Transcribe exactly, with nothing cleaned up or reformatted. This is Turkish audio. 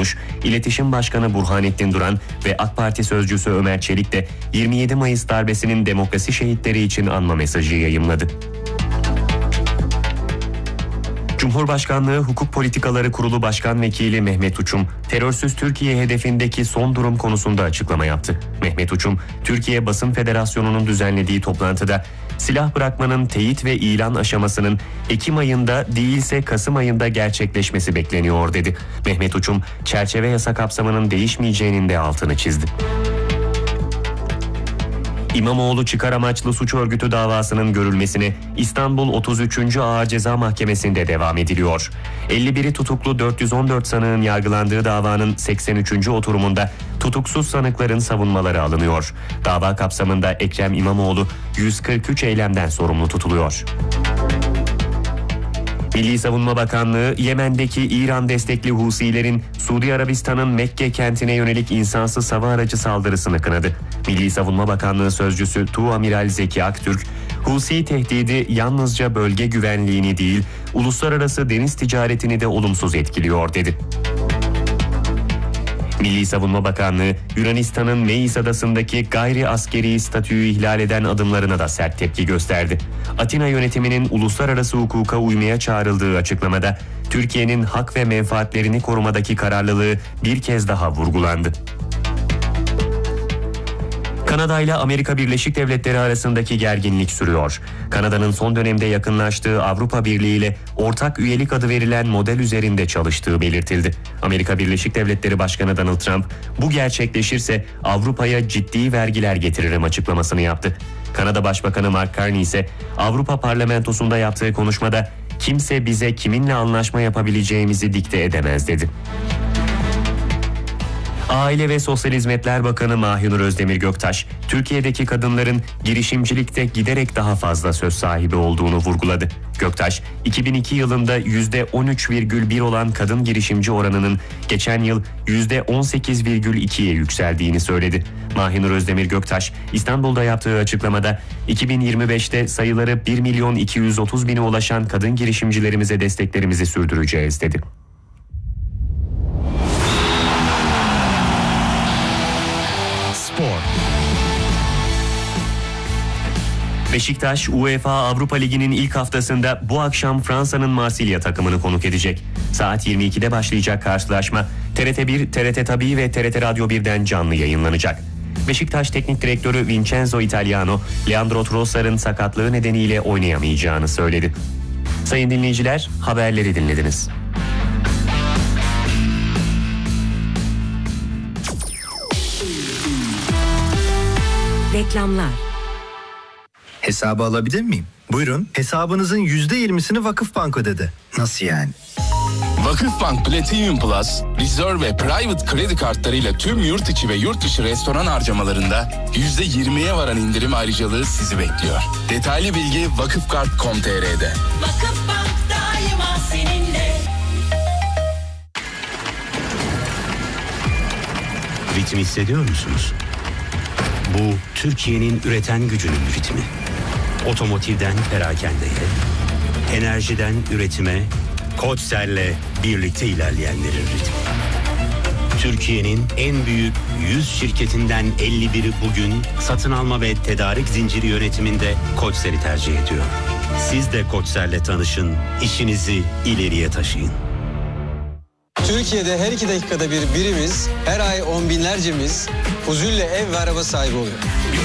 Durmuş, İletişim Başkanı Burhanettin Duran ve AK Parti Sözcüsü Ömer Çelik de yirmi yedi Mayıs darbesinin demokrasi şehitleri için anma mesajı yayımladı. Cumhurbaşkanlığı Hukuk Politikaları Kurulu Başkan Vekili Mehmet Uçum, terörsüz Türkiye hedefindeki son durum konusunda açıklama yaptı. Mehmet Uçum, Türkiye Basın Federasyonu'nun düzenlediği toplantıda silah bırakmanın teyit ve ilan aşamasının Ekim ayında değilse Kasım ayında gerçekleşmesi bekleniyor dedi. Mehmet Uçum, çerçeve yasa kapsamının değişmeyeceğinin de altını çizdi. İmamoğlu çıkar amaçlı suç örgütü davasının görülmesine İstanbul otuz üçüncü Ağır Ceza Mahkemesi'nde devam ediliyor. elli biri tutuklu dört yüz on dört sanığın yargılandığı davanın seksen üçüncü oturumunda tutuksuz sanıkların savunmaları alınıyor. Dava kapsamında Ekrem İmamoğlu yüz kırk üç eylemden sorumlu tutuluyor. Milli Savunma Bakanlığı, Yemen'deki İran destekli Husilerin Suudi Arabistan'ın Mekke kentine yönelik insansız hava aracı saldırısını kınadı. Milli Savunma Bakanlığı Sözcüsü Tuğamiral Zeki Aktürk, Husi tehdidi yalnızca bölge güvenliğini değil, uluslararası deniz ticaretini de olumsuz etkiliyor dedi. Milli Savunma Bakanlığı, Yunanistan'ın Meis adasındaki gayri askeri statüyü ihlal eden adımlarına da sert tepki gösterdi. Atina yönetiminin uluslararası hukuka uymaya çağrıldığı açıklamada, Türkiye'nin hak ve menfaatlerini korumadaki kararlılığı bir kez daha vurgulandı. Kanada ile Amerika Birleşik Devletleri arasındaki gerginlik sürüyor. Kanada'nın son dönemde yakınlaştığı Avrupa Birliği ile ortak üyelik adı verilen model üzerinde çalıştığı belirtildi. Amerika Birleşik Devletleri Başkanı Donald Trump, bu gerçekleşirse Avrupa'ya ciddi vergiler getiririm açıklamasını yaptı. Kanada Başbakanı Mark Carney ise Avrupa Parlamentosu'nda yaptığı konuşmada kimse bize kiminle anlaşma yapabileceğimizi dikte edemez dedi. Aile ve Sosyal Hizmetler Bakanı Mahinur Özdemir Göktaş, Türkiye'deki kadınların girişimcilikte giderek daha fazla söz sahibi olduğunu vurguladı. Göktaş, iki bin iki yılında yüzde on üç virgül bir olan kadın girişimci oranının geçen yıl yüzde on sekiz virgül ikiye yükseldiğini söyledi. Mahinur Özdemir Göktaş, İstanbul'da yaptığı açıklamada iki bin yirmi beşte sayıları bir milyon iki yüz otuz bine ulaşan kadın girişimcilerimize desteklerimizi sürdüreceğiz dedi. Beşiktaş, UEFA Avrupa Ligi'nin ilk haftasında bu akşam Fransa'nın Marsilya takımını konuk edecek. Saat yirmi ikide başlayacak karşılaşma T R T bir, T R T Tabii ve T R T Radyo birden canlı yayınlanacak. Beşiktaş Teknik Direktörü Vincenzo Italiano, Leandro Trossard'ın sakatlığı nedeniyle oynayamayacağını söyledi. Sayın dinleyiciler, haberleri dinlediniz. Reklamlar. Hesabı alabilir miyim? Buyurun. Hesabınızın yüzde yirmisini Vakıfbank ödedi. Nasıl yani? Vakıfbank Platinum Plus, Reserve ve Private kredi kartlarıyla tüm yurt içi ve yurt dışı restoran harcamalarında yüzde yirmiye varan indirim ayrıcalığı sizi bekliyor. Detaylı bilgi vakıfkart nokta com nokta t r'de. Vakıfbank daima seninle. Ritmi hissediyor musunuz? Bu Türkiye'nin üreten gücünün ritmi. Otomotivden perakendeye, enerjiden üretime, Koçser'le birlikte ilerleyenlerin ritmi. Türkiye'nin en büyük yüz şirketinden elli biri bugün satın alma ve tedarik zinciri yönetiminde Koçser'i tercih ediyor. Siz de Koçser'le tanışın, işinizi ileriye taşıyın. Türkiye'de her iki dakikada bir birimiz, her ay on binlercemiz huzurla ev ve araba sahibi oluyor.